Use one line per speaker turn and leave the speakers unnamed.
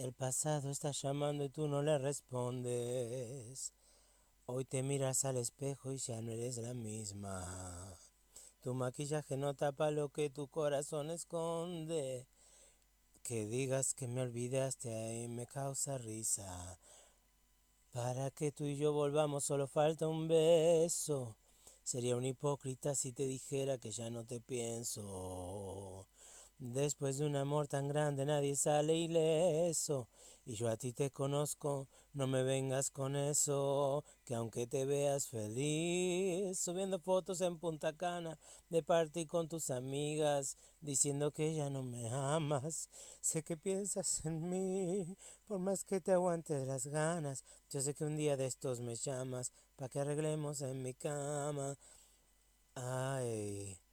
El pasado está llamando y tú no le respondes. Hoy te miras al espejo y ya no eres la misma. Tu maquillaje no tapa lo que tu corazón esconde. Que digas que me olvidaste ahí me causa risa. Para que tú y yo volvamos solo falta un beso. Sería un hipócrita si te dijera que ya no te pienso. Después de un amor tan grande nadie sale ileso. Y yo a ti te conozco, no me vengas con eso. Que aunque te veas feliz, subiendo fotos en Punta Cana, de party con tus amigas, diciendo que ya no me amas. Sé que piensas en mí, por más que te aguantes las ganas. Yo sé que un día de estos me llamas, pa' que arreglemos en mi cama. Ay.